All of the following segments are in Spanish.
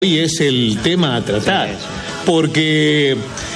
hoy es el tema a tratar. Porque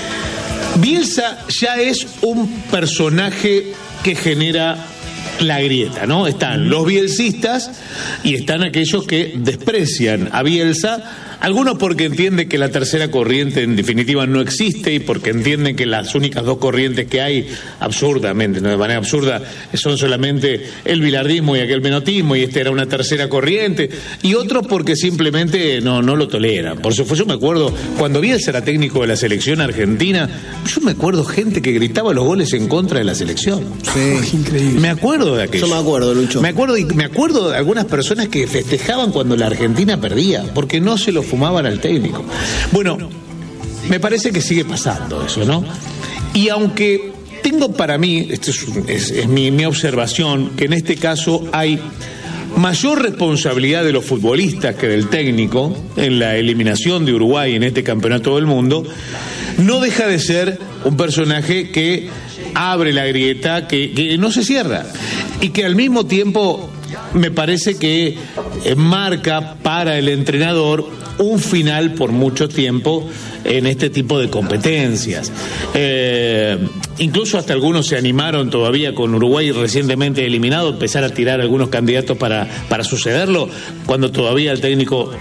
Bielsa ya es un personaje que genera la grieta, ¿no? Están los bielsistas y están aquellos que desprecian a Bielsa, algunos porque entienden que la tercera corriente en definitiva no existe y porque entienden que las únicas dos corrientes que hay, absurdamente, no de manera absurda, son solamente el bilardismo y aquel menotismo, y esta era una tercera corriente, y otros porque simplemente no lo toleran. Por supuesto, yo me acuerdo cuando Bielsa era técnico de la selección argentina, yo me acuerdo gente que gritaba los goles en contra de la selección. Sí, increíble. Me acuerdo de aquello. Yo me acuerdo, Lucho. Me acuerdo de algunas personas que festejaban cuando la Argentina perdía, porque no se lo fumaban al técnico. Bueno, me parece que sigue pasando eso, ¿no? Y aunque tengo para mí, esto es mi observación, que en este caso hay mayor responsabilidad de los futbolistas que del técnico en la eliminación de Uruguay en este campeonato del mundo, no deja de ser un personaje que abre la grieta, que no se cierra, y que al mismo tiempo me parece que marca para el entrenador un final por mucho tiempo en este tipo de competencias. Incluso hasta algunos se animaron todavía con Uruguay recientemente eliminado, empezar a tirar algunos candidatos para sucederlo, cuando todavía el técnico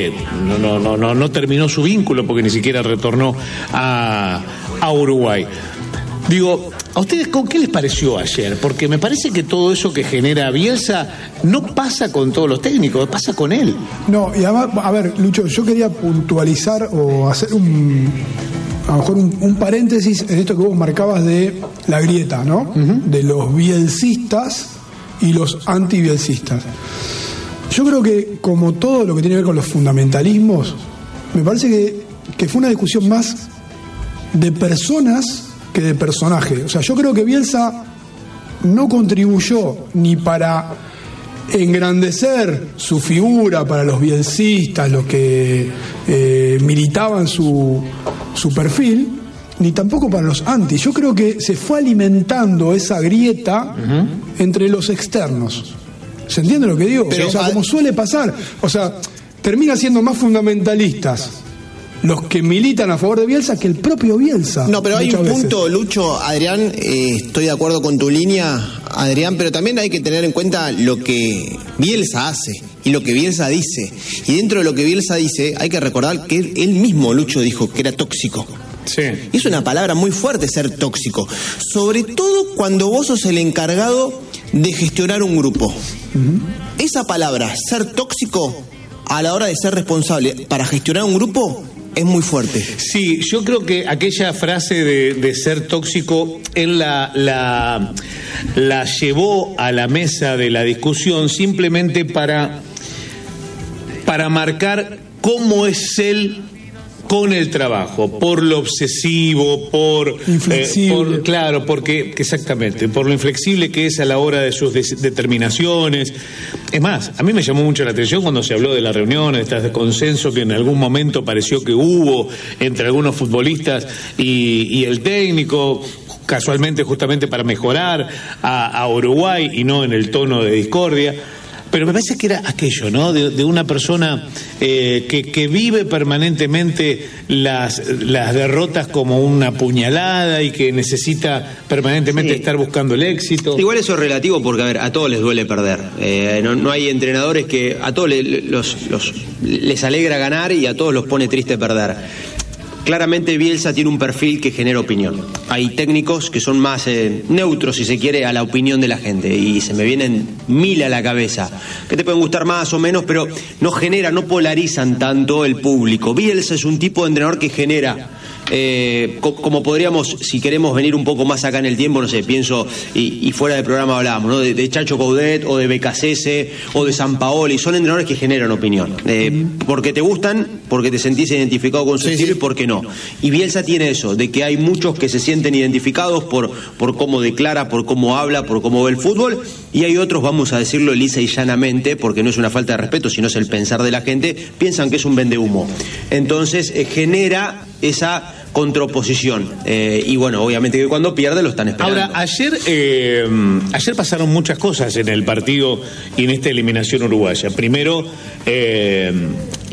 no terminó su vínculo, porque ni siquiera retornó a Uruguay. Digo, ¿a ustedes qué les pareció ayer? Porque me parece que todo eso que genera Bielsa no pasa con todos los técnicos, pasa con él. No, y además, a ver, Lucho, yo quería puntualizar o hacer a lo mejor un paréntesis en esto que vos marcabas de la grieta, ¿no? Uh-huh. De los bielsistas y los anti-bielsistas. Yo creo que, como todo lo que tiene que ver con los fundamentalismos, me parece que fue una discusión más de personas que de personaje. O sea, yo creo que Bielsa no contribuyó ni para engrandecer su figura para los bielsistas, los que militaban su perfil, ni tampoco para los anti. Yo creo que se fue alimentando esa grieta entre los externos. ¿Se entiende lo que digo? Pero, o sea, como suele pasar, o sea, termina siendo más fundamentalistas los que militan a favor de Bielsa que el propio Bielsa. No, pero hay un punto, Lucho, Adrián, estoy de acuerdo con tu línea, Adrián, pero también hay que tener en cuenta lo que Bielsa hace y lo que Bielsa dice. Y dentro de lo que Bielsa dice, hay que recordar que él mismo, Lucho, dijo que era tóxico. Sí. Es una palabra muy fuerte ser tóxico, sobre todo cuando vos sos el encargado de gestionar un grupo. Esa palabra, ser tóxico, a la hora de ser responsable para gestionar un grupo, es muy fuerte. Sí, yo creo que aquella frase de ser tóxico, él la llevó a la mesa de la discusión simplemente para marcar cómo es él con el trabajo, por lo obsesivo, por inflexible. Claro, porque exactamente, por lo inflexible que es a la hora de sus determinaciones. Es más, a mí me llamó mucho la atención cuando se habló de la reunión, de este consenso que en algún momento pareció que hubo entre algunos futbolistas y el técnico, casualmente justamente para mejorar a Uruguay y no en el tono de discordia. Pero me parece que era aquello, ¿no? De una persona que vive permanentemente las derrotas como una puñalada y que necesita permanentemente estar buscando el éxito. Igual eso es relativo porque, a ver, a todos les duele perder. No hay entrenadores que a todos les alegra ganar y a todos los pone triste perder. Claramente Bielsa tiene un perfil que genera opinión. Hay técnicos que son más neutros, si se quiere, a la opinión de la gente. Y se me vienen mil a la cabeza, que te pueden gustar más o menos, pero no polarizan tanto el público. Bielsa es un tipo de entrenador que genera, como podríamos, si queremos venir un poco más acá en el tiempo, no sé, pienso, y fuera del programa hablábamos, ¿no? De Chacho Coudet, o de Becasese, o de Sampaoli. Son entrenadores que generan opinión. Porque te gustan, porque te sentís identificado con su estilo y porque no. Y Bielsa tiene eso, de que hay muchos que se sienten identificados por cómo declara, por cómo habla, por cómo ve el fútbol, y hay otros, vamos a decirlo lisa y llanamente, porque no es una falta de respeto, sino es el pensar de la gente, piensan que es un vendehumo. Entonces genera esa contraposición. Y bueno, obviamente que cuando pierde lo están esperando. Ahora, ayer pasaron muchas cosas en el partido y en esta eliminación uruguaya. Primero,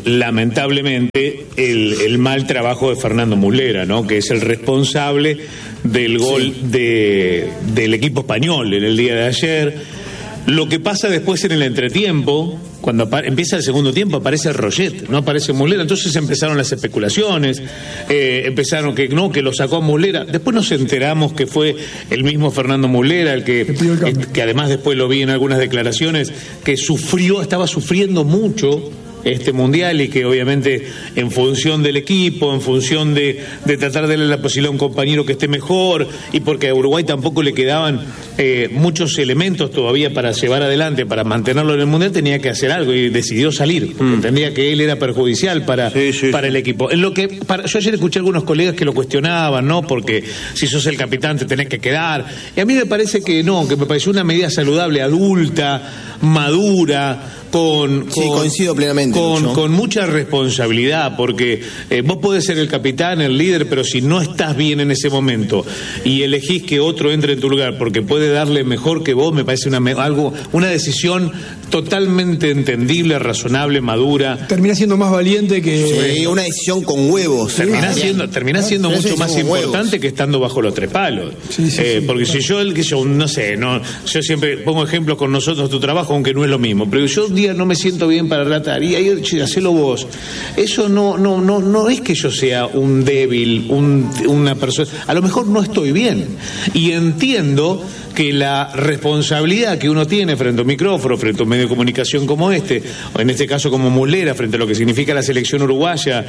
lamentablemente el mal trabajo de Fernando Muslera, ¿no? Que es el responsable del gol del equipo español en el día de ayer. Lo que pasa después en el entretiempo, cuando empieza el segundo tiempo, aparece Roget, no aparece Muslera. Entonces empezaron las especulaciones, empezaron que lo sacó a Muslera. Después nos enteramos que fue el mismo Fernando Muslera el que además después lo vi en algunas declaraciones, que estaba sufriendo mucho este mundial, y que obviamente en función del equipo, en función de tratar de darle la posibilidad a un compañero que esté mejor, y porque a Uruguay tampoco le quedaban muchos elementos todavía para llevar adelante, para mantenerlo en el mundial, tenía que hacer algo y decidió salir, porque entendía que él era perjudicial para el equipo. Yo ayer escuché a algunos colegas que lo cuestionaban, ¿no? Porque si sos el capitán te tenés que quedar, y a mí me parece que no, que me pareció una medida saludable, adulta, madura, coincido plenamente, con mucha responsabilidad, porque vos podés ser el capitán, el líder, pero si no estás bien en ese momento y elegís que otro entre en tu lugar porque puede darle mejor que vos, me parece una decisión totalmente entendible, razonable, madura. Termina siendo más valiente que... Sí, una decisión con huevos. Termina siendo mucho más importante que estando bajo los tres palos. Porque si yo no sé, yo siempre pongo ejemplos con nosotros, tu trabajo, aunque no es lo mismo, pero yo un día no me siento bien para relatar, y ahí hacelo vos. Eso no es que yo sea un débil, una persona, a lo mejor no estoy bien, y entiendo que la responsabilidad que uno tiene frente a un micrófono, frente a un medio de comunicación como este, o en este caso como Muslera, frente a lo que significa la selección uruguaya,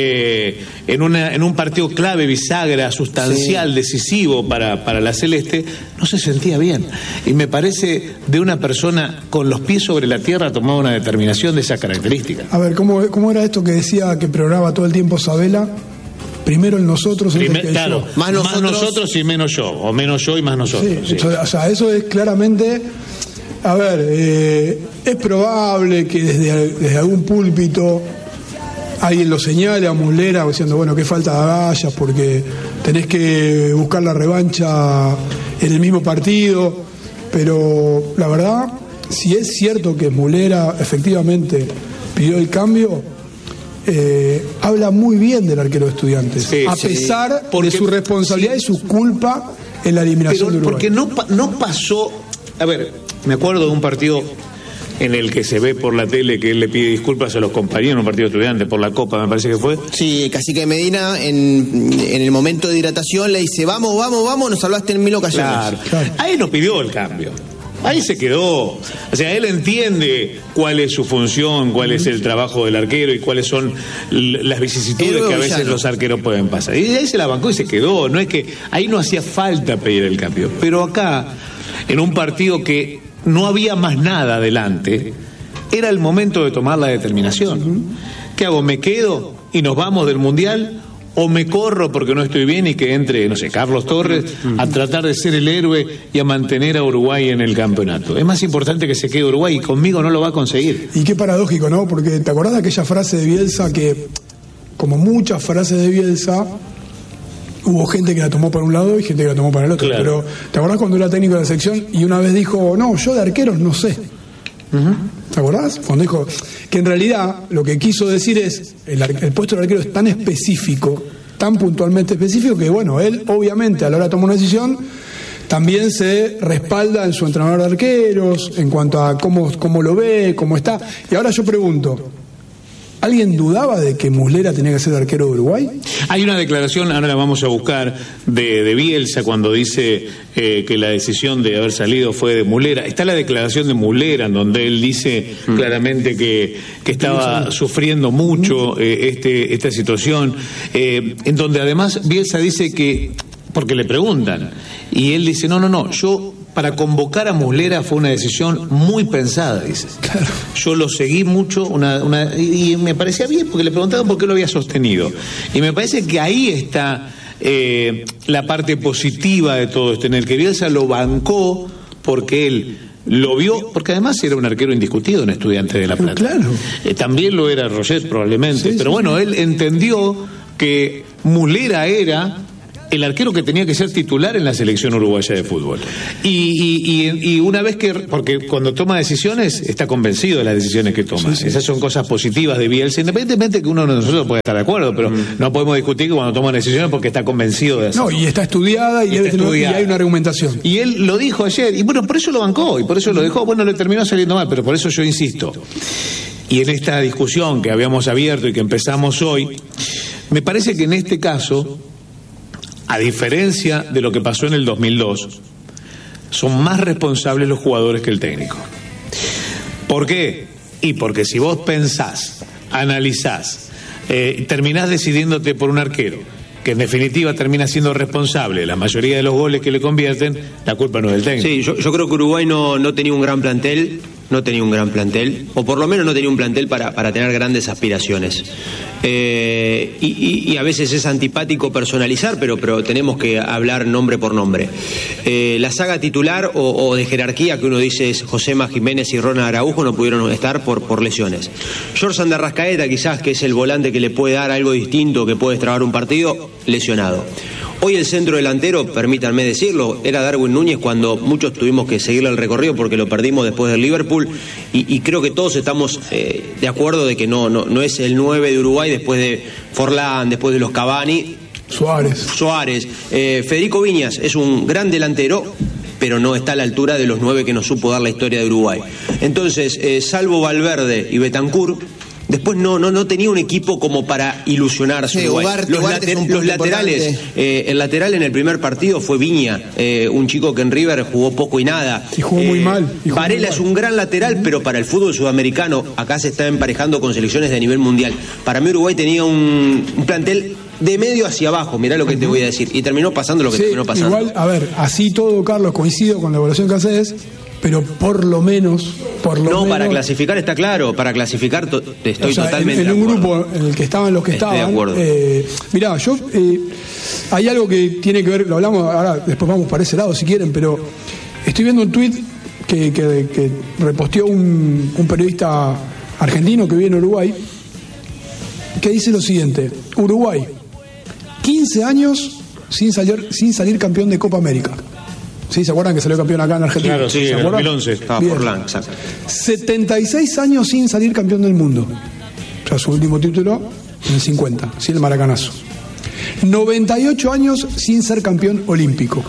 en un partido clave, bisagra, sustancial, decisivo para la Celeste, no se sentía bien. Y me parece de una persona con los pies sobre la tierra tomaba una determinación de esa característica. A ver, ¿cómo era esto que decía que programa todo el tiempo Sabela? Primero el nosotros, claro, más nosotros y menos yo, o menos yo y más nosotros. Sí. O sea, eso es claramente. A ver, es probable que desde algún púlpito alguien lo señale a Muslera diciendo, bueno, qué falta de agallas porque tenés que buscar la revancha en el mismo partido, pero la verdad, si es cierto que Muslera efectivamente pidió el cambio, habla muy bien del arquero de Estudiantes, a pesar de su responsabilidad y su culpa en la eliminación de Uruguay. Porque no pasó. A ver, me acuerdo de un partido en el que se ve por la tele que él le pide disculpas a los compañeros en un partido de Estudiantes por la Copa, me parece que fue. Sí, Cacique Medina en el momento de hidratación le dice, vamos, nos salvaste en 1000 ocasiones. Claro. Ahí no pidió el cambio. Ahí se quedó. O sea, él entiende cuál es su función, cuál es el trabajo del arquero y cuáles son las vicisitudes que a veces los arqueros pueden pasar. Y ahí se la bancó y se quedó. No es que ahí no hacía falta pedir el cambio. Pero acá, en un partido que no había más nada adelante, era el momento de tomar la determinación. ¿Qué hago? ¿Me quedo y nos vamos del Mundial? ¿O me corro porque no estoy bien y que entre, no sé, Carlos Torres a tratar de ser el héroe y a mantener a Uruguay en el campeonato? Es más importante que se quede Uruguay y conmigo no lo va a conseguir. Y qué paradójico, ¿no? Porque ¿te acordás de aquella frase de Bielsa que, como muchas frases de Bielsa, hubo gente que la tomó para un lado y gente que la tomó para el otro? Claro. Pero ¿te acordás cuando era técnico de la selección y una vez dijo, no, yo de arqueros no sé? ¿Te acordás? Cuando dijo que en realidad lo que quiso decir es el puesto del arquero es tan específico, tan puntualmente específico, que bueno, él obviamente a la hora de tomar una decisión también se respalda en su entrenador de arqueros en cuanto a cómo lo ve, cómo está. Y ahora yo pregunto, ¿alguien dudaba de que Muslera tenía que ser arquero de Uruguay? Hay una declaración, ahora la vamos a buscar, de Bielsa cuando dice que la decisión de haber salido fue de Muslera. Está la declaración de Muslera en donde él dice claramente que estaba sufriendo mucho esta situación, en donde además Bielsa dice que, porque le preguntan, y él dice, no, yo... Para convocar a Muslera fue una decisión muy pensada, dice. Claro. Yo lo seguí mucho y me parecía bien porque le preguntaban por qué lo había sostenido. Y me parece que ahí está la parte positiva de todo esto, en el que Bielsa lo bancó porque él lo vio, porque además era un arquero indiscutido en Estudiantes de La Plata. Claro. También lo era Roget probablemente, pero bueno, él entendió que Muslera era el arquero que tenía que ser titular en la selección uruguaya de fútbol. Y una vez que, porque cuando toma decisiones está convencido de las decisiones que toma. Sí. Esas son cosas positivas de Bielsa, independientemente que uno de nosotros pueda estar de acuerdo, pero no podemos discutir que cuando toma decisiones porque está convencido de hacerlo. No, y está estudiada y hay una argumentación. Y él lo dijo ayer, y bueno, por eso lo bancó, y por eso lo dejó, bueno, le terminó saliendo mal, pero por eso yo insisto. Y en esta discusión que habíamos abierto y que empezamos hoy, me parece que en este caso, a diferencia de lo que pasó en el 2002, son más responsables los jugadores que el técnico. ¿Por qué? Y porque si vos pensás, analizás, terminás decidiéndote por un arquero, que en definitiva termina siendo responsable de la mayoría de los goles que le convierten, la culpa no es del técnico. Sí, yo creo que Uruguay no tenía un gran plantel, o por lo menos no tenía un plantel para tener grandes aspiraciones. Y a veces es antipático personalizar, pero tenemos que hablar nombre por nombre. La saga titular o de jerarquía que uno dice es Josema Jiménez y Ronald Araujo, no pudieron estar por lesiones. Jorge de Arrascaeta, quizás, que es el volante que le puede dar algo distinto, que puede destrabar un partido, lesionado. Hoy el centro delantero, permítanme decirlo, era Darwin Núñez, cuando muchos tuvimos que seguirle el recorrido porque lo perdimos después del Liverpool, y creo que todos estamos de acuerdo de que no es el 9 de Uruguay después de Forlán, después de los Cavani. Suárez. Federico Viñas es un gran delantero, pero no está a la altura de los 9 que nos supo dar la historia de Uruguay. Entonces, salvo Valverde y Bentancur, después no tenía un equipo como para ilusionarse. Sí, los laterales, el lateral en el primer partido fue Viña, un chico que en River jugó poco y nada. Y jugó muy mal. Varela es un gran lateral, pero para el fútbol sudamericano acá se está emparejando con selecciones de nivel mundial. Para mí Uruguay tenía un plantel de medio hacia abajo, mirá lo que te voy a decir, y terminó pasando lo que terminó pasando. Igual, a ver, así todo, Carlos, coincido con la evaluación que haces, pero por lo menos... para clasificar está claro, para clasificar estoy totalmente en un grupo en el que estaban los que estaban. De acuerdo. Mirá, hay algo que tiene que ver, lo hablamos, ahora después vamos para ese lado si quieren, pero estoy viendo un tuit que reposteó un periodista argentino que vive en Uruguay, que dice lo siguiente: Uruguay, 15 años sin salir campeón de Copa América. ¿Sí? ¿Se acuerdan que salió campeón acá en Argentina? Claro, sí, en 2011. Estaba Forlán, exacto. 76 años sin salir campeón del mundo. O sea, su último título en el 50, sin el maracanazo. 98 años sin ser campeón olímpico.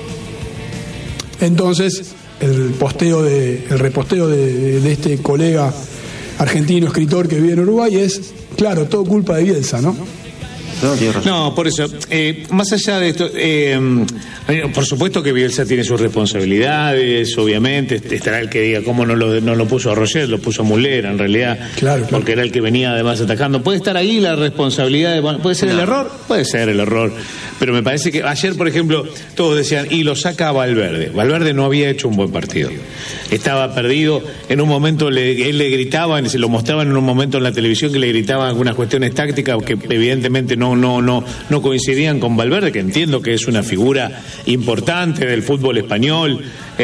Entonces, el reposteo de este colega argentino, escritor que vive en Uruguay es, claro, todo culpa de Bielsa, ¿no? No, por eso, más allá de esto, por supuesto que Bielsa tiene sus responsabilidades, obviamente, estará el que diga cómo no lo puso a Roger, lo puso a Muslera, en realidad, claro. Porque era el que venía además atacando. ¿Puede estar ahí la responsabilidad? ¿Puede ser el error? Puede ser el error, pero me parece que ayer, por ejemplo, todos decían, y lo saca a Valverde. Valverde no había hecho un buen partido, estaba perdido, en un momento él le gritaban, se lo mostraban en un momento en la televisión que le gritaban algunas cuestiones tácticas que evidentemente no coincidían con Valverde, que entiendo que es una figura importante del fútbol español,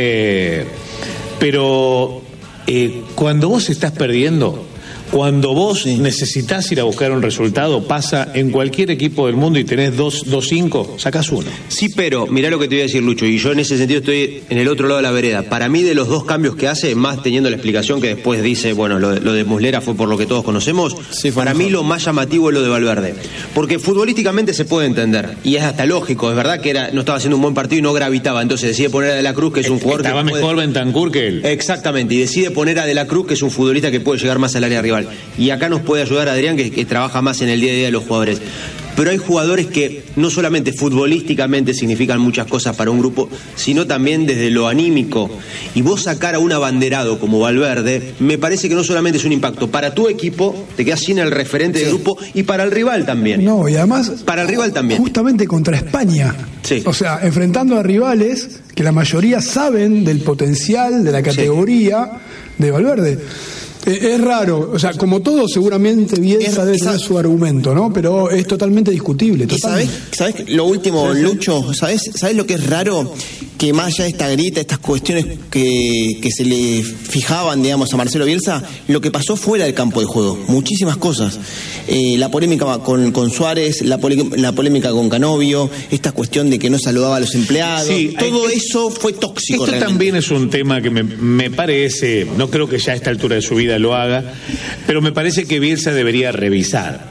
pero cuando vos estás perdiendo, cuando vos necesitás ir a buscar un resultado, pasa en cualquier equipo del mundo y tenés 2-5, sacás uno. Sí, pero mirá lo que te voy a decir, Lucho, y yo en ese sentido estoy en el otro lado de la vereda. Para mí, de los dos cambios que hace, más teniendo la explicación que después dice, bueno, lo de Muslera fue por lo que todos conocemos, para mí lo más llamativo es lo de Valverde, porque futbolísticamente se puede entender, y es hasta lógico, es verdad que no estaba haciendo un buen partido y no gravitaba, entonces decide poner a De la Cruz, que es un jugador estaba que mejor Bentancur que él. Exactamente, y decide poner a De la Cruz, que es un futbolista que puede llegar más al área rival. Y acá nos puede ayudar Adrián, que trabaja más en el día a día de los jugadores. Pero hay jugadores que no solamente futbolísticamente significan muchas cosas para un grupo, sino también desde lo anímico. Y vos sacar a un abanderado como Valverde, me parece que no solamente es un impacto para tu equipo, te quedas sin el referente del grupo, y para el rival también. No, y además, para el rival también. Justamente contra España. Sí. O sea, enfrentando a rivales que la mayoría saben del potencial, de la categoría de Valverde. Es raro, o sea, como todo, seguramente Bielsa debe tener su argumento, ¿no? Pero es totalmente discutible. ¿Sabés lo último, Lucho? ¿Sabés lo que es raro? que más allá de esta grieta, estas cuestiones que se le fijaban, digamos, a Marcelo Bielsa, lo que pasó fuera del campo de juego, muchísimas cosas. La polémica con Suárez, la polémica con Canovio, esta cuestión de que no saludaba a los empleados, sí, todo eso fue tóxico. Esto realmente también es un tema que me parece, no creo que ya a esta altura de su vida lo haga, pero me parece que Bielsa debería revisar.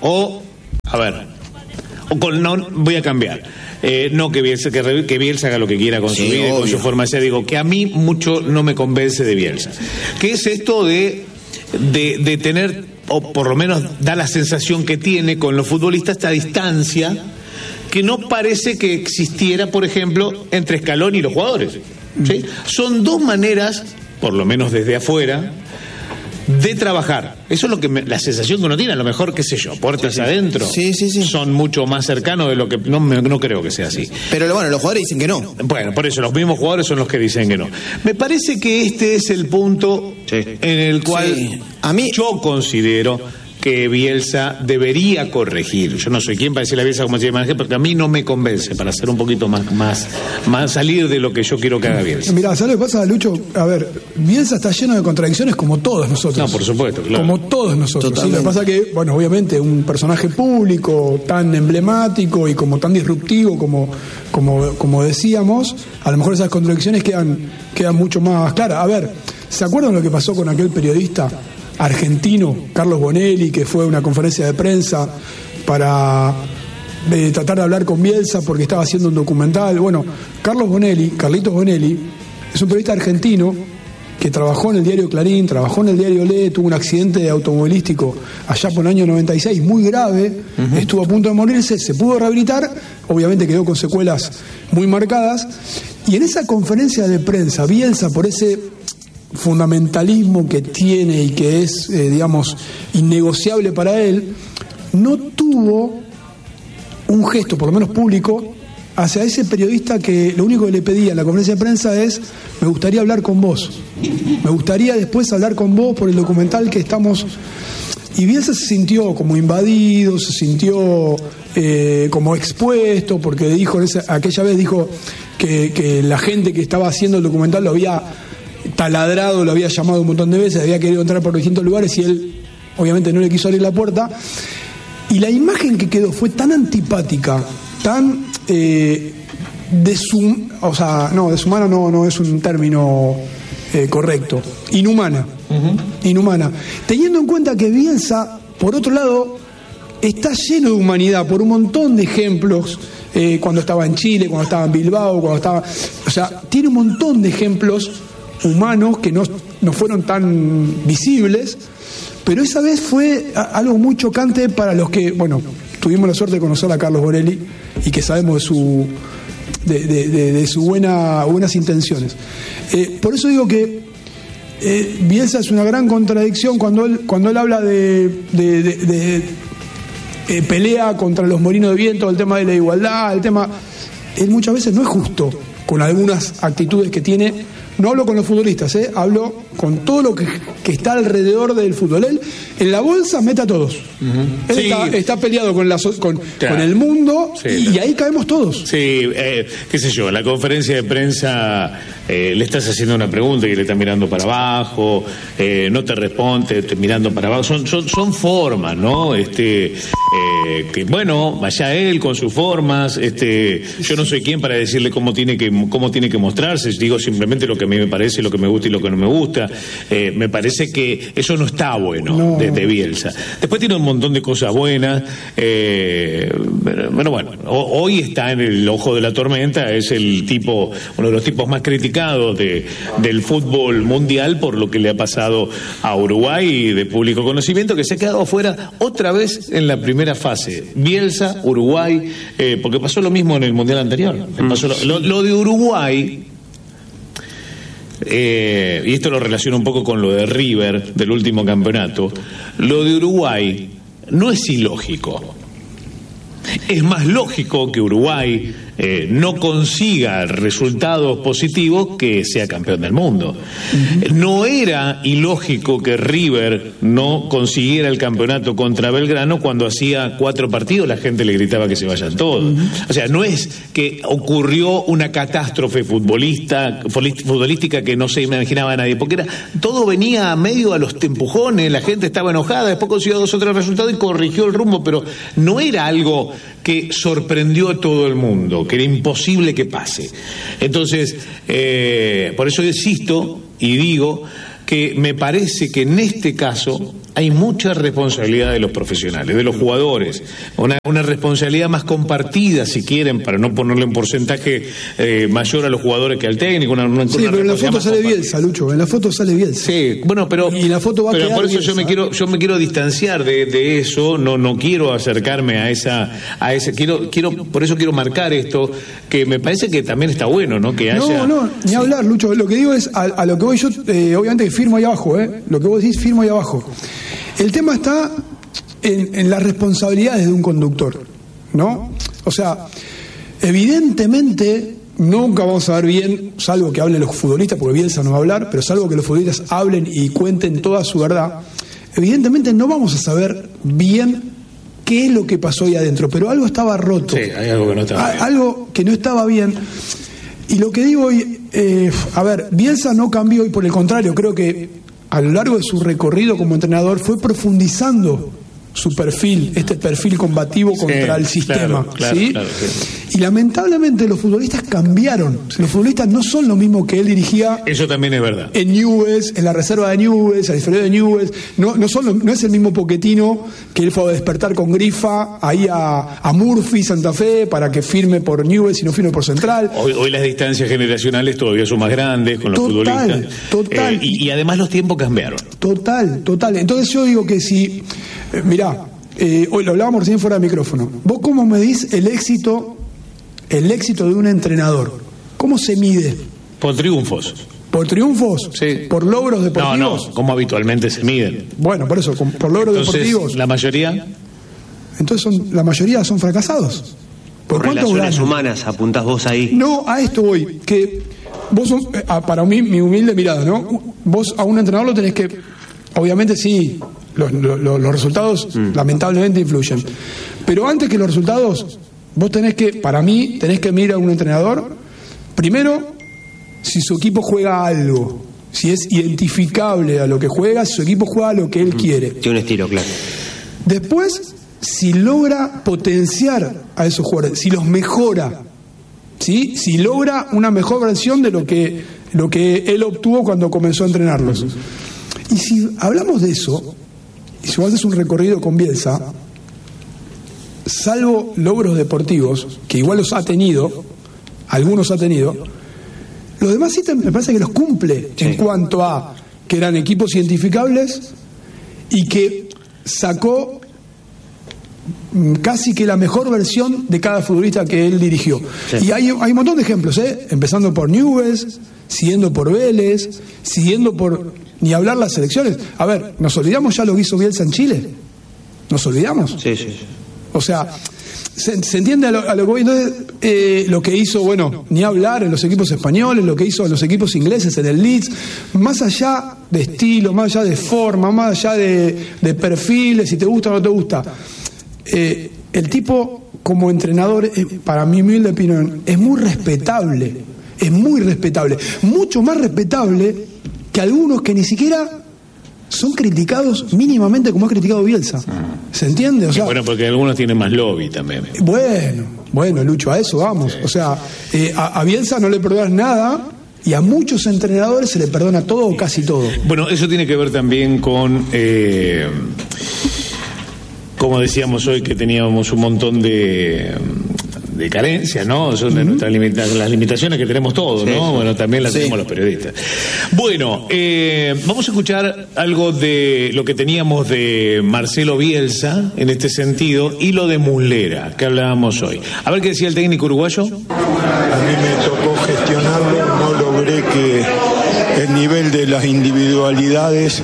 No, voy a cambiar. No que Bielsa haga lo que quiera con su vida y con su forma de ser. Digo, que a mí mucho no me convence de Bielsa. ¿Qué es esto de tener, o por lo menos da la sensación que tiene con los futbolistas, esta distancia que no parece que existiera, por ejemplo, entre Scaloni y los jugadores? ¿Sí? Son dos maneras, por lo menos desde afuera, de trabajar. Eso es lo que la sensación que uno tiene. A lo mejor, qué sé yo, puertas adentro son mucho más cercanos de lo que... No creo que sea así. Pero bueno, los jugadores dicen que no. Bueno, por eso los mismos jugadores son los que dicen que no. Me parece que este es el punto en el cual yo considero que Bielsa debería corregir. Yo no soy quien para decirle a Bielsa cómo tiene que manejar, porque a mí no me convence, para ser un poquito más salir de lo que yo quiero que haga Bielsa. Mirá, ¿sabes lo que pasa, Lucho? A ver, Bielsa está lleno de contradicciones como todos nosotros. No, por supuesto, claro. Como todos nosotros. ¿Sí? Lo que pasa que, bueno, obviamente, un personaje público tan emblemático y como tan disruptivo como decíamos, a lo mejor esas contradicciones quedan mucho más claras. A ver, ¿se acuerdan lo que pasó con aquel periodista argentino, Carlos Bonelli, que fue a una conferencia de prensa para tratar de hablar con Bielsa porque estaba haciendo un documental? Bueno, Carlitos Bonelli, es un periodista argentino que trabajó en el diario Clarín, trabajó en el diario Le, tuvo un accidente automovilístico allá por el año 96, muy grave, estuvo a punto de morirse, se pudo rehabilitar, obviamente quedó con secuelas muy marcadas, y en esa conferencia de prensa, Bielsa, por ese fundamentalismo que tiene y que es, digamos, innegociable para él, no tuvo un gesto, por lo menos público, hacia ese periodista que lo único que le pedía en la conferencia de prensa es: me gustaría hablar con vos, me gustaría después hablar con vos por el documental que estamos... Y Bielsa se sintió como invadido, se sintió como expuesto, porque dijo, aquella vez dijo que la gente que estaba haciendo el documental lo había taladrado, lo había llamado un montón de veces, había querido entrar por distintos lugares y él obviamente no le quiso abrir la puerta, y la imagen que quedó fue tan antipática, tan deshumana no es un término correcto, inhumana, teniendo en cuenta que Bielsa, por otro lado, está lleno de humanidad por un montón de ejemplos, cuando estaba en Chile, cuando estaba en Bilbao, tiene un montón de ejemplos humanos que no fueron tan visibles, pero esa vez fue algo muy chocante para los que, bueno, tuvimos la suerte de conocer a Carlos Bonelli y que sabemos de sus buenas intenciones. Por eso digo que Bielsa es una gran contradicción cuando él habla de pelea contra los molinos de viento, el tema de la igualdad, él muchas veces no es justo con algunas actitudes que tiene. No hablo con los futbolistas, hablo con todo lo que está alrededor del fútbol. Él en la bolsa mete a todos. Él está peleado con el mundo, y ahí caemos todos. Sí, qué sé yo, en la conferencia de prensa le estás haciendo una pregunta y le está mirando para abajo, no te responde, te mirando para abajo. Son formas, ¿no? Que bueno, vaya él con sus formas. Yo no soy quien para decirle cómo tiene que mostrarse. Digo simplemente lo que a mí me parece, lo que me gusta y lo que no me gusta. Me parece que eso no está bueno de Bielsa. Después tiene un montón de cosas buenas. Bueno, hoy está en el ojo de la tormenta. Es uno de los tipos más criticados del fútbol mundial por lo que le ha pasado a Uruguay, de público conocimiento, que se ha quedado fuera otra vez en la primera fase. Bielsa, Uruguay, porque pasó lo mismo en el mundial anterior. Pasó lo de Uruguay. Y esto lo relaciono un poco con lo de River del último campeonato. Lo de Uruguay no es ilógico. Es más lógico que Uruguay no consiga resultados positivos, que sea campeón del mundo. No era ilógico que River no consiguiera el campeonato contra Belgrano cuando hacía 4 partidos, la gente le gritaba que se vayan todos. O sea, no es que ocurrió una catástrofe futbolística que no se imaginaba nadie, porque todo venía a medio a los empujones, la gente estaba enojada, después consiguió 2 o 3 resultados y corrigió el rumbo, pero no era algo que sorprendió a todo el mundo, que era imposible que pase. Entonces, por eso insisto y digo que me parece que en este caso hay mucha responsabilidad de los profesionales, de los jugadores, una responsabilidad más compartida, si quieren, para no ponerle un porcentaje mayor a los jugadores que al técnico. Sí, pero en la foto sale Bielsa, Lucho, en la foto sale Bielsa. Sí, bueno, pero y la foto va a quedar por eso Bielsa. yo me quiero distanciar de eso, no quiero acercarme a ese por eso quiero marcar esto, que me parece que también está bueno, ¿no? Que haya... No, ni hablar, Lucho, lo que digo es, a lo que voy yo, obviamente que firmo ahí abajo, lo que vos decís, firmo ahí abajo. El tema está en las responsabilidades de un conductor, ¿no? O sea, evidentemente nunca vamos a ver bien, salvo que hablen los futbolistas, porque Bielsa no va a hablar, pero salvo que los futbolistas hablen y cuenten toda su verdad, evidentemente no vamos a saber bien qué es lo que pasó ahí adentro, pero algo estaba roto. Sí, hay algo que no estaba bien. Algo que no estaba bien. Y lo que digo hoy, Bielsa no cambió, y por el contrario, creo que a lo largo de su recorrido como entrenador fue profundizando su perfil, este perfil combativo contra el sistema. Claro, ¿sí? Claro, sí. Y lamentablemente los futbolistas cambiaron. Los futbolistas no son lo mismo que él dirigía. Eso también es verdad. En Newell's, en la reserva de Newell's, al inferior de Newell's. No es el mismo Pochettino que él fue a despertar con Grifa ahí a Murphy, Santa Fe, para que firme por Newell's y no firme por Central. Hoy las distancias generacionales todavía son más grandes con los futbolistas. Total. Y además los tiempos cambiaron. Total. Entonces yo digo que si... mirá, hoy lo hablábamos recién fuera de micrófono. ¿Vos cómo medís el éxito de un entrenador? ¿Cómo se mide? Por triunfos. ¿Por triunfos? Sí. ¿Por logros deportivos? No, como habitualmente se miden. Bueno, por eso, por logros deportivos. ¿La mayoría? Entonces la mayoría son fracasados. ¿Por relaciones humanas apuntás vos ahí? No, a esto voy. Que vos, para mí, mi humilde mirada, ¿no? Vos a un entrenador lo tenés que... Obviamente sí, los resultados lamentablemente influyen. Pero antes que los resultados, vos tenés que mirar a un entrenador, primero, si su equipo juega algo, si es identificable a lo que juega, si su equipo juega a lo que él quiere. Tiene un estilo, claro. Después, si logra potenciar a esos jugadores, si los mejora, ¿sí? Si logra una mejor versión de lo que él obtuvo cuando comenzó a entrenarlos. Y si hablamos de eso, y si vos haces un recorrido con Bielsa, salvo logros deportivos, que igual algunos ha tenido, los demás ítems me parece que los cumple, sí, en cuanto a que eran equipos identificables y que sacó casi que la mejor versión de cada futbolista que él dirigió. Sí. Y hay un montón de ejemplos, empezando por Newell's, siguiendo por Vélez, siguiendo por... Ni hablar las selecciones. A ver, ¿nos olvidamos ya lo que hizo Bielsa en Chile? ¿Nos olvidamos? Sí. O sea, se entiende a lo que voy. Entonces, lo que hizo, bueno, ni hablar en los equipos españoles, lo que hizo en los equipos ingleses, en el Leeds, más allá de estilo, más allá de forma, más allá de perfiles, si te gusta o no te gusta. El tipo, como entrenador, para mi humilde opinión, es muy respetable. Mucho más respetable que algunos que ni siquiera son criticados mínimamente como ha criticado Bielsa. ¿Se entiende? O sea, bueno, porque algunos tienen más lobby también. Bueno, Lucho, a eso vamos. Sí. O sea, a Bielsa no le perdonas nada y a muchos entrenadores se le perdona todo o casi todo. Bueno, eso tiene que ver también con... como decíamos hoy, que teníamos un montón de carencias, ¿no? Son de nuestras las limitaciones que tenemos todos, ¿no? Sí. Bueno, también las tenemos los periodistas. Bueno, vamos a escuchar algo de lo que teníamos de Marcelo Bielsa en este sentido y lo de Muslera, que hablábamos hoy. A ver qué decía el técnico uruguayo. A mí me tocó gestionarlo, no logré que el nivel de las individualidades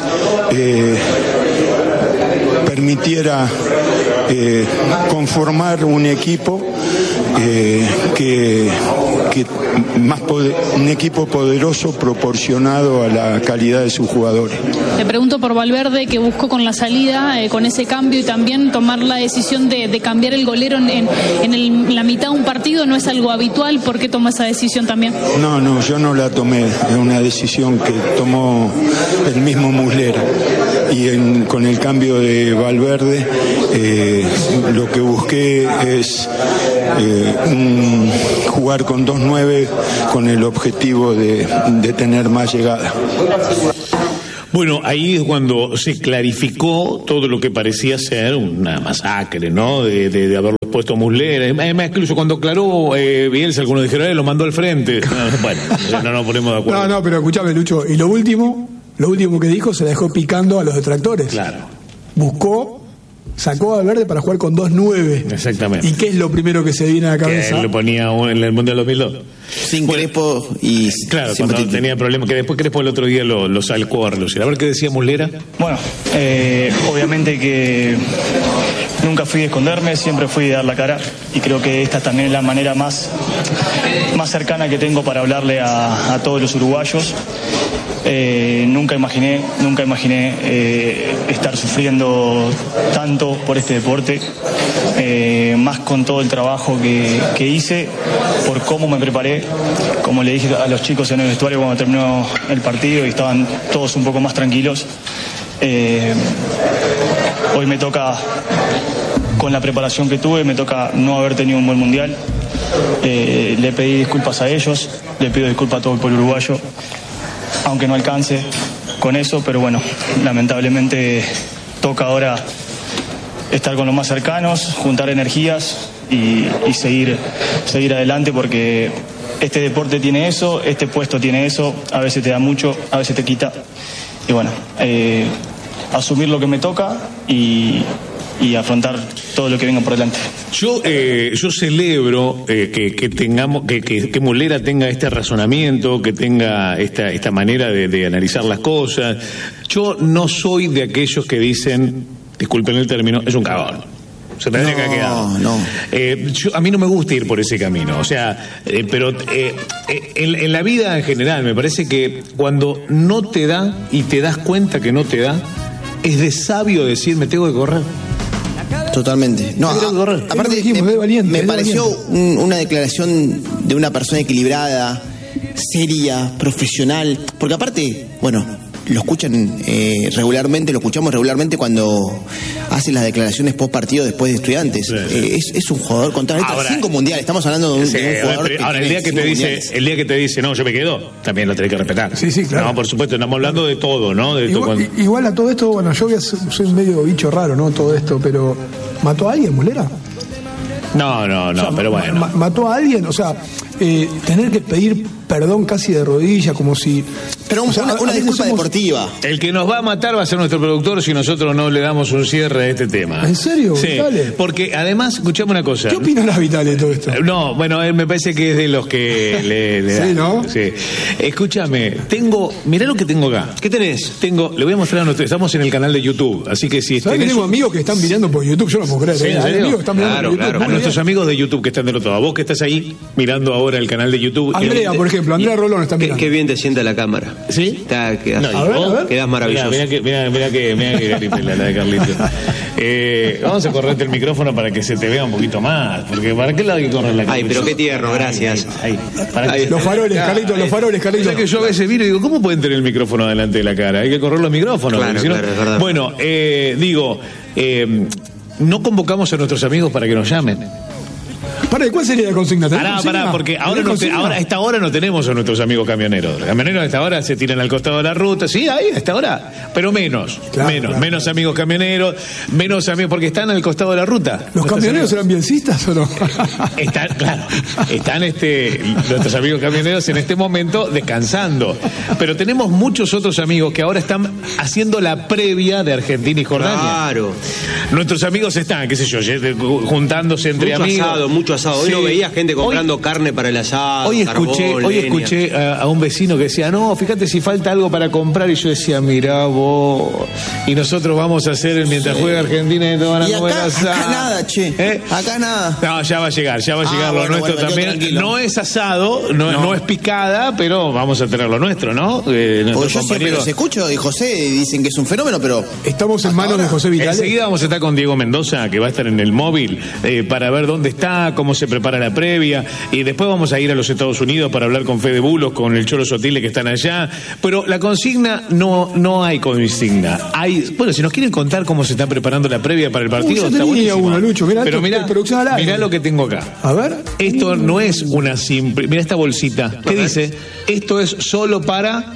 permitiera conformar un equipo un equipo poderoso proporcionado a la calidad de sus jugadores. Le pregunto por Valverde, que buscó con la salida, con ese cambio, y también tomar la decisión de cambiar el golero en la mitad de un partido. No es algo habitual. ¿Por qué tomó esa decisión también? No, yo no la tomé. Es una decisión que tomó el mismo Muslera. Y con el cambio de Valverde, lo que busqué es jugar con 2-9 con el objetivo de tener más llegada. Bueno, ahí es cuando se clarificó todo lo que parecía ser una masacre, ¿no? De haberlo puesto Muslera. Además, incluso cuando aclaró Bielsa, algunos dijeron, lo mandó al frente. Bueno, no nos ponemos de acuerdo. No, pero escuchame, Lucho, y lo último que dijo se la dejó picando a los detractores. Claro. Sacó a Valverde para jugar con 2-9. Exactamente. ¿Y qué es lo primero que se viene a la cabeza? Que lo ponía en el Mundial 2002. Sin Crespo y... Claro, cuando tenía problemas, que después Crespo el otro día lo sacó a relucir. A ver qué decía Muslera. Bueno, obviamente que nunca fui de esconderme, siempre fui de dar la cara, y creo que esta también es la manera más cercana que tengo para hablarle a todos los uruguayos. Nunca imaginé estar sufriendo tanto por este deporte, más con todo el trabajo que hice, por cómo me preparé. Como le dije a los chicos en el vestuario cuando terminó el partido y estaban todos un poco más tranquilos, hoy me toca, con la preparación que tuve, me toca no haber tenido un buen mundial. Le pedí disculpas a ellos, le pido disculpas a todo el pueblo uruguayo, aunque no alcance con eso, pero bueno, lamentablemente toca ahora estar con los más cercanos, juntar energías y seguir adelante, porque este deporte tiene eso, este puesto tiene eso, a veces te da mucho, a veces te quita, y bueno, asumir lo que me toca y afrontar todo lo que venga por delante. Yo celebro que tengamos que Muslera tenga este razonamiento, que tenga esta manera de analizar las cosas. Yo no soy de aquellos que dicen, disculpen el término, es un cagón. Se tendría que quedar. A mí no me gusta ir por ese camino. O sea, pero en la vida en general me parece que cuando no te da y te das cuenta que no te da, es de sabio decir, me tengo que correr. Totalmente. No, aparte me pareció una declaración de una persona equilibrada, seria, profesional, porque aparte, bueno, lo escuchamos regularmente cuando hace las declaraciones post partido después de Estudiantes. Sí. Es un jugador contra 5 mundiales, estamos hablando de un jugador que ahora el día que te dice no, yo me quedo, también lo tenés que respetar. Sí, claro. No, por supuesto, estamos hablando de todo, ¿no? Igual a todo esto, bueno, yo soy medio bicho raro, ¿no? Todo esto, pero ¿mató a alguien, Muslera? No, o sea, pero bueno. ¿Mató a alguien? O sea, tener que pedir perdón casi de rodillas, como si... Pero una disculpa deportiva. El que nos va a matar va a ser nuestro productor si nosotros no le damos un cierre a este tema. ¿En serio? Sí, Vitale? Porque además, escuchame una cosa. ¿Qué opinará Vitale de todo esto? No, bueno, él me parece que es de los que le da. Sí, ¿no? Sí. Escúchame, mirá lo que tengo acá. ¿Qué tenés? Le voy a mostrar a nosotros, estamos en el canal de YouTube, así que si... ¿Sabés que tengo amigos que están mirando por YouTube? Yo no puedo creer. ¿Sí, en serio? Amigos que están mirando por YouTube. A nuestros amigos de YouTube que están del otro lado. Vos que estás ahí mirando ahora el canal de YouTube. Andrea, por ejemplo, Andrea Rolón está mirando. Qué bien te sienta la cámara. ¿Sí? Quedás maravilloso. Mira que Carlitos, la de Carlitos. Vamos a correrte el micrófono para que se te vea un poquito más. Porque ¿para qué lado hay que correr la cámara? Ay, pero qué tierno, gracias. Los faroles, Carlitos. O sea que yo a veces miro y digo, ¿cómo pueden tener el micrófono delante de la cara? Hay que correr los micrófonos. Claro, si no... es verdad. Bueno, no convocamos a nuestros amigos para que nos llamen. ¿Cuál sería la consigna? Pará, porque ahora a esta hora no tenemos a nuestros amigos camioneros. Los camioneros a esta hora se tiran al costado de la ruta. Sí, ahí a esta hora, pero menos. Menos amigos camioneros, menos amigos, porque están al costado de la ruta. ¿Los camioneros eran bielcistas o no? Están nuestros amigos camioneros en este momento descansando. Pero tenemos muchos otros amigos que ahora están haciendo la previa de Argentina y Jordania. Claro. Nuestros amigos están, qué sé yo, juntándose entre amigos. Mucho asado. Hoy no veía gente comprando carne para el asado. Hoy escuché a un vecino que decía, no, fíjate si falta algo para comprar. Y yo decía, mirá vos. Y nosotros vamos a hacer mientras juega Argentina y todos van a comer asado. Acá nada, che. Acá nada. No, ya va a llegar lo nuestro también. Tranquilo. No es asado, no es picada, pero vamos a tener lo nuestro, ¿no? Porque yo siempre los escucho y José dicen que es un fenómeno, pero... Estamos en manos de José Vitale. Enseguida vamos a estar con Diego Mendoza, que va a estar en el móvil, para ver dónde está, cómo se prepara la previa, y después vamos a ir a los Estados Unidos para hablar con Fede Bulos, con el Cholo Sotile, que están allá. Pero la consigna, no hay consigna. Bueno, si nos quieren contar cómo se está preparando la previa para el partido, está buenísimo. Uno, Lucho. Pero mirá lo que tengo acá. A ver. Esto no es una simple... Mirá esta bolsita. ¿Qué dice? Esto es solo para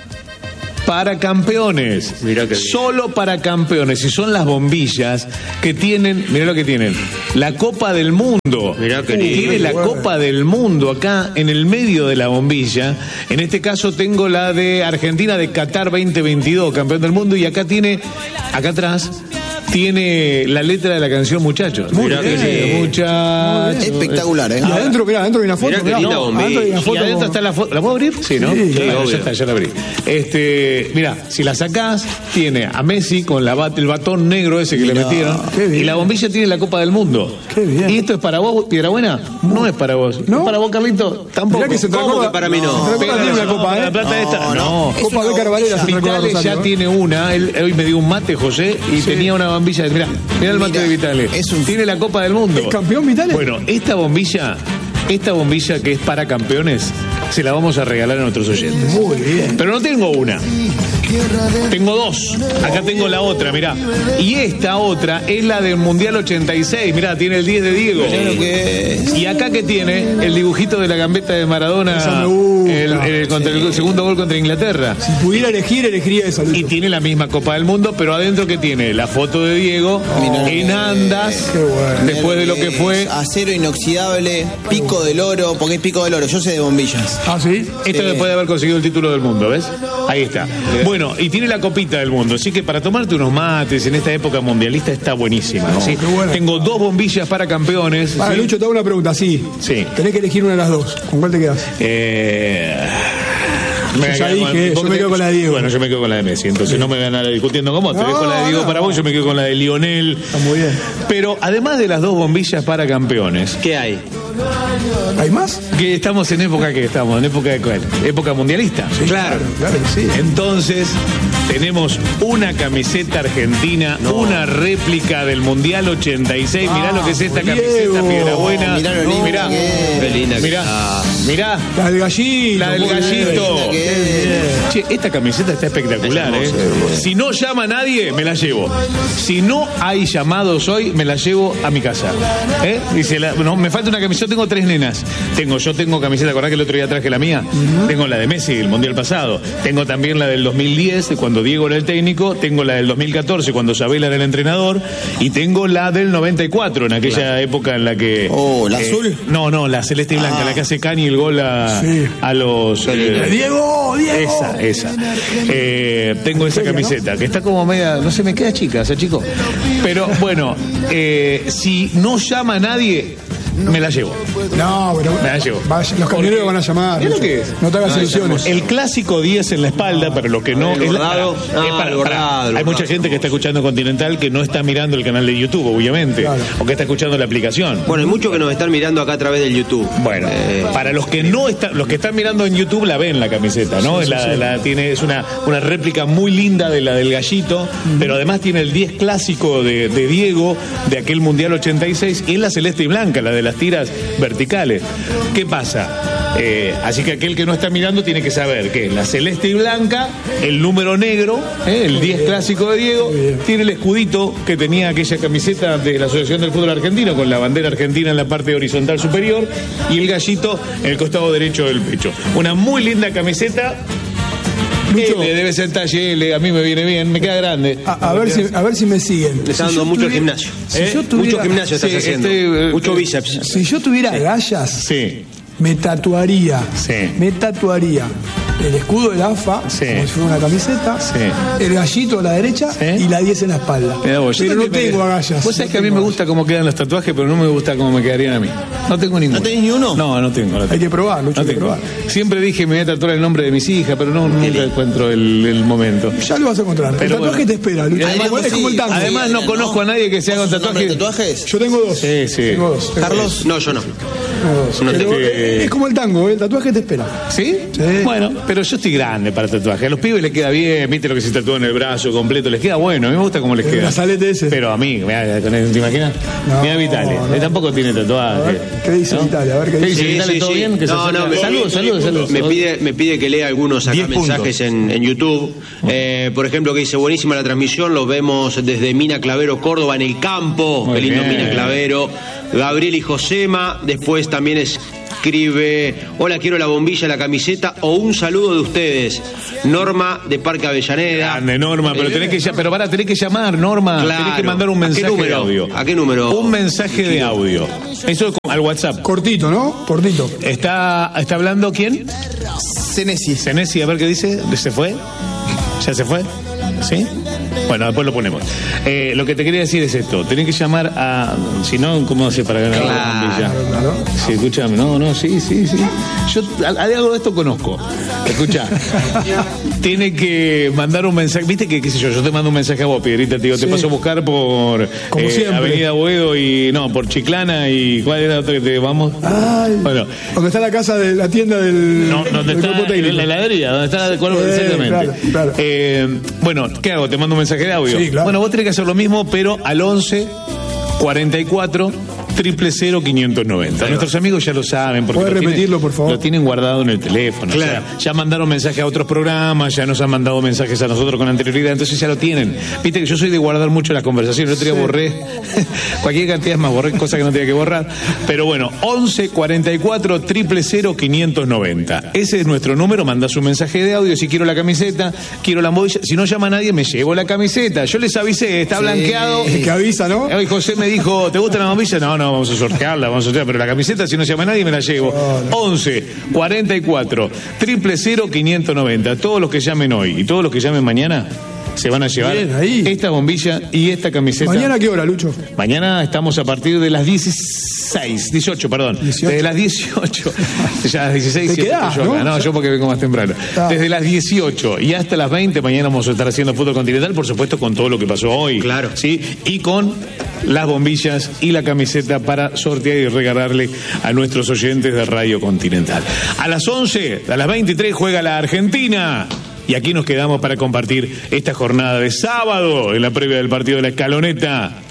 campeones. Mirá que solo para campeones. Y son las bombillas que tienen, mirá lo que tienen, la Copa del Mundo. Mirá que lindo. Tiene la Copa del Mundo acá en el medio de la bombilla. En este caso tengo la de Argentina de Qatar 2022, campeón del mundo. Y acá atrás tiene la letra de la canción Muchachos. Mirá que sí. Muchachos. Espectacular, Y adentro hay una foto. Mirá qué linda bombilla. Y adentro está la foto. ¿La puedo abrir? Sí, ¿no? Sí, Bueno, obvio. ya está, ya la abrí. Mirá, si la sacás, tiene a Messi con el batón negro ese que le metieron. Qué bien. Y la bombilla tiene la Copa del Mundo. Qué bien. ¿Y esto es para vos, Piedrabuena? No es para vos. ¿No? ¿Es para vos, Carlito? Tampoco. Mirá que se ¿Cómo que para mí no? Tiene una copa, ¿La plata esta? No. Copa de Carvalera se recuerda Vitale Rosario, ya tiene una. Hoy me dio un mate, José, y tenía una bombilla. Mirá el mate de Vitale. Tiene la Copa del Mundo. ¿Es campeón Vitale? Bueno, esta bombilla que es para campeones, se la vamos a regalar a nuestros oyentes. Muy bien. Pero no tengo una. Tengo dos. Acá tengo la otra, mirá. Y esta otra es la del Mundial 86. Mirá, tiene el 10 de Diego. Mirá lo que es. Y acá que tiene el dibujito de la gambeta de Maradona, Esa me gusta. contra el segundo gol contra Inglaterra. Si pudiera elegir, elegiría esa, Lucho. Y tiene la misma Copa del Mundo, pero adentro que tiene la foto de Diego en andas, Qué bueno. después de lo que fue. Acero inoxidable, pico del oro, porque es pico del oro. Yo sé de bombillas. ¿Ah, sí? Esto después de haber conseguido el título del mundo, ¿ves? Ahí está. Bueno, y tiene la copita del mundo, así que para tomarte unos mates en esta época mundialista está buenísima. ¿sí? qué bueno. Tengo dos bombillas para campeones. Para, ¿sí? Lucho, te hago una pregunta, sí. Sí. Tenés que elegir una de las dos. ¿Con cuál te quedas? Ya dije, yo me quedo con la de Diego. Bueno, yo me quedo con la de Messi, entonces no me voy a andar discutiendo con vos. Te No, dejo la de Diego no. para vos, yo me quedo con la de Lionel. Está muy bien. Pero además de las dos bombillas para campeones, ¿Qué hay? ¿Hay más? que estamos en época de cuál? Época mundialista. Claro. Claro que sí. Entonces, tenemos una camiseta argentina, una réplica del Mundial 86. Mirá lo que es esta camiseta, Diego. Piedrabuena. Mirá lo lindo Mirá, que es. Qué linda que mirá, está. mirá. La del gallito. La del muy bien. gallito. Que- Che, esta camiseta está espectacular, Es ¿eh? hermosa. Si no llama nadie, me la llevo. Si no hay llamados hoy, me la llevo a mi casa. ¿Eh? Dice, no, me falta una camiseta. Yo tengo 3 nenas. Yo tengo camiseta, ¿acordás que el otro día traje la mía? Tengo la de Messi, el Mundial pasado. Tengo también la del 2010, cuando Diego era el técnico. Tengo la del 2014, cuando Sabela era el entrenador. Y tengo la del 94, en aquella época en la que... ¿la azul? No, la celeste y blanca, la que hace Cani el gol a los... ¡Diego! Esa. Tengo esa camiseta, que está como media, no sé, me queda chica, ese chico. Pero bueno, si no llama a nadie, me la llevo. No, pero Me la llevo. los camioneros van a llamar. ¿Qué es lo Lucho. que es? No te hagas ilusiones. El clásico 10 en la espalda, para los que no... El bordado. para- El bordado, el hay mucha bordado. gente que está escuchando Continental que no está mirando el canal de YouTube, obviamente, Claro. o que está escuchando la aplicación. Bueno, hay muchos que nos están mirando acá a través del YouTube. Bueno, para los que no están, los que están mirando en YouTube la ven la camiseta, ¿no? Es una réplica muy linda de la del gallito, pero además tiene el 10 clásico de Diego de aquel Mundial 86 y es la celeste y blanca, la de las tiras verticales. ¿Qué pasa? Así que aquel que no está mirando tiene que saber que la celeste y blanca, el número negro, el 10 clásico de Diego, tiene el escudito que tenía aquella camiseta de la Asociación del Fútbol Argentino con la bandera argentina en la parte horizontal superior y el gallito en el costado derecho del pecho. Una muy linda camiseta. Lucho. L, debe ser talle L, a mí me viene bien, me queda grande. A ver si me siguen. Le está dando yo mucho tuviera- gimnasio. Si yo tuviera, Mucho gimnasio estás Sí, haciendo. estoy, Mucho bíceps. Si yo tuviera gallas, Sí. me tatuaría. Sí. Me tatuaría el escudo del AFA, Sí. como si fuera una camiseta, Sí. el gallito a la derecha Sí. y la 10 en la espalda. Mirá vos, yo Pero no también tengo agallas. Vos sabés no que a mí tengo me gusta cómo quedan los tatuajes, pero no me gusta cómo me quedarían a mí. No tengo ninguno. ¿No tenés ni uno? No tengo. Hay que probar, Lucho, No hay que tengo. probar. Siempre dije me voy a tatuar el nombre de mis hijas, pero nunca encuentro el momento. Ya lo vas a encontrar. Pero El tatuaje bueno. te espera, Lucho. Además, Es como el tango. Además, no conozco a nadie que se haga un tatuaje. ¿Tatuajes? Yo tengo dos. Sí, sí. Tengo dos. Carlos. No, yo no. Tengo dos. No Pero tengo. es como el tango, el tatuaje te espera. ¿Sí? Sí. Bueno, pero yo estoy grande para tatuaje. A los pibes les queda bien, viste lo que se tatúa en el brazo completo, les queda bueno. A mí me gusta cómo les El queda. brazalete ese. Pero a mí, ¿te imaginas? No, Mira Vitale, no. él tampoco tiene A tatuaje. ver, ¿qué dice ¿no? Vitale? A ver qué dice. Vitale, ¿todo bien? Que se acerca. Saludos. Me pide que lea algunos acá 10 mensajes en YouTube. Por ejemplo, que dice, buenísima la transmisión, lo vemos desde Mina Clavero, Córdoba, en el campo. Muy Qué lindo bien. Mina Clavero. Gabriel y Josema, después también escribe, hola, quiero la bombilla, la camiseta o un saludo de ustedes. Norma de Parque Avellaneda. Grande, Norma, pero tenés que llamar, Norma. Claro. Tenés que mandar un ¿A qué mensaje de número? audio. ¿A qué número? Un mensaje de audio. Eso al WhatsApp. Cortito, ¿no? Cortito. ¿Está hablando quién? Senesi. Senesi, a ver qué dice. ¿Se fue? ¿Ya se fue? ¿Sí? Bueno, después lo ponemos. Lo que te quería decir es esto. Tenés que llamar a... Si no, ¿cómo hace para ganar la bombilla? Claro. Sí, escúchame. No, sí. Yo de algo de esto conozco. Escucha. Tiene que mandar un mensaje. Viste que, qué sé yo te mando un mensaje a vos, Piedrita, te digo, te Sí. paso a buscar por Como siempre. Avenida Boedo y... No, por Chiclana y... ¿Cuál era la otra que te vamos? Ay, Bueno. donde está la casa de la tienda del. No, donde del está cuerpo técnico. en la heladería, donde está el cuerpo, exactamente. Claro. Bueno, ¿qué hago? Te mando un mensaje de audio. Sí, claro. Bueno, vos tenés que hacer lo mismo, pero al 11 44 000 590. Nuestros amigos ya lo saben. Porque ¿Puedes lo tienen- repetirlo, por favor? Lo tienen guardado en el teléfono. Claro. O sea, ya mandaron mensajes a otros programas, ya nos han mandado mensajes a nosotros con anterioridad, entonces ya lo tienen. Viste que yo soy de guardar mucho las conversaciones. El otro día borré cualquier cantidad más, borré cosas que no tenía que borrar. Pero bueno, 11 44 000 590. Ese es nuestro número. Mandás un mensaje de audio. Si quiero la camiseta, quiero la bombilla. Si no llama a nadie, me llevo la camiseta. Yo les avisé, está blanqueado. El que avisa, ¿no? Hoy José me dijo, ¿te gusta la bombilla? No, vamos a sortearla, pero la camiseta, si no llama a nadie, me la llevo. 11 44 000 590. Todos los que llamen hoy y todos los que llamen mañana se van a llevar Bien, ahí. esta bombilla y esta camiseta. ¿Mañana a qué hora, Lucho? Mañana estamos a partir de las 18, perdón. 18. Desde las 18. Ya a las 16 Te siempre quedás, yo acá. ¿no? No, yo porque vengo más temprano. Ah. Desde las 18 y hasta las 20 mañana vamos a estar haciendo Fútbol Continental, por supuesto con todo lo que pasó hoy. Claro. ¿Sí? Y con las bombillas y la camiseta para sortear y regalarle a nuestros oyentes de Radio Continental. A las 11, a las 23 juega la Argentina. Y aquí nos quedamos para compartir esta jornada de sábado en la previa del partido de la Escaloneta.